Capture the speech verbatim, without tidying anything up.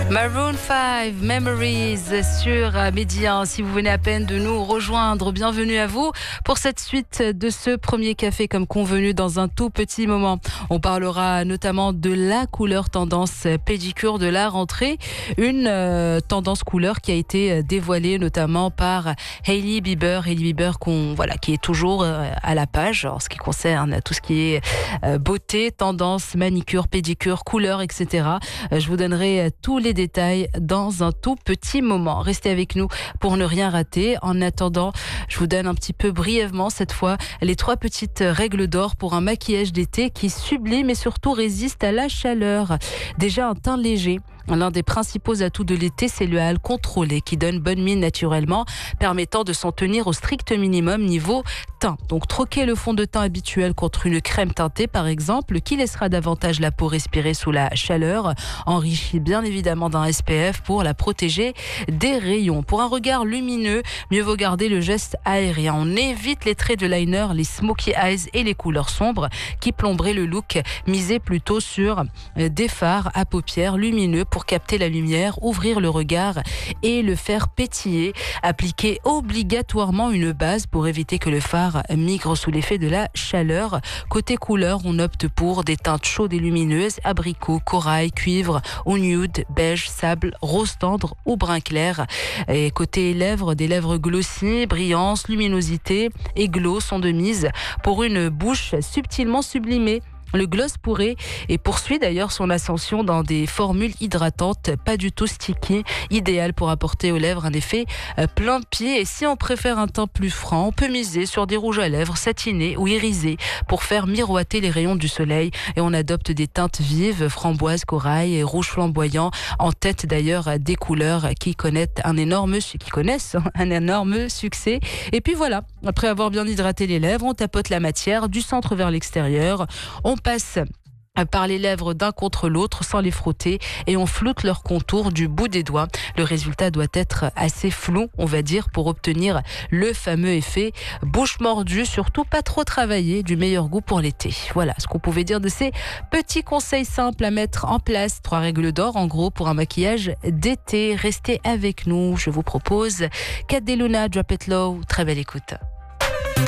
Maroon cinq, Memories sur Midi un. Si vous venez à peine de nous rejoindre, bienvenue à vous pour cette suite de ce premier café comme convenu dans un tout petit moment. On parlera notamment de la couleur tendance pédicure de la rentrée, une euh, tendance couleur qui a été dévoilée notamment par Hailey Bieber. Hailey Bieber qu'on, voilà, qui est toujours euh, à la page en ce qui concerne tout ce qui est euh, beauté, tendance, manicure, pédicure, couleur, et cetera. Euh, je vous donnerai euh, tous les détails dans un tout petit moment. Restez avec nous pour ne rien rater. En attendant, je vous donne un petit peu brièvement cette fois les trois petites règles d'or pour un maquillage d'été qui sublime et surtout résiste à la chaleur. Déjà un teint léger. L'un des principaux atouts de l'été, c'est le hâle contrôlé qui donne bonne mine naturellement, permettant de s'en tenir au strict minimum niveau teint. Donc troquez le fond de teint habituel contre une crème teintée par exemple, qui laissera davantage la peau respirer sous la chaleur, enrichie bien évidemment d'un S P F pour la protéger des rayons. Pour un regard lumineux, mieux vaut garder le geste aérien. On évite les traits de liner, les smoky eyes et les couleurs sombres qui plomberaient le look. Misez plutôt sur des fards à paupières lumineux pour capter la lumière, ouvrir le regard et le faire pétiller. Appliquez obligatoirement une base pour éviter que le fard migre sous l'effet de la chaleur. Côté couleur, on opte pour des teintes chaudes et lumineuses, abricot, corail, cuivre ou nude, beige, sable, rose tendre ou brun clair. Et côté lèvres, des lèvres glossy, brillance, luminosité et glow sont de mise pour une bouche subtilement sublimée. Le gloss pourrait et poursuit d'ailleurs son ascension dans des formules hydratantes, pas du tout sticky, idéal pour apporter aux lèvres un effet plein pied. Et si on préfère un teint plus franc, on peut miser sur des rouges à lèvres satinés ou irisés pour faire miroiter les rayons du soleil. Et on adopte des teintes vives, framboise, corail et rouge flamboyant, en tête d'ailleurs des couleurs qui connaissent un énorme, qui connaissent un énorme succès. Et puis voilà, après avoir bien hydraté les lèvres, on tapote la matière du centre vers l'extérieur. On passe par les lèvres d'un contre l'autre sans les frotter et on floute leur contour du bout des doigts. Le résultat doit être assez flou, on va dire, pour obtenir le fameux effet bouche mordue, surtout pas trop travaillé, du meilleur goût pour l'été. Voilà ce qu'on pouvait dire de ces petits conseils simples à mettre en place. Trois règles d'or en gros pour un maquillage d'été. Restez avec nous, je vous propose Cat de Luna, Drop It Low. Très belle écoute.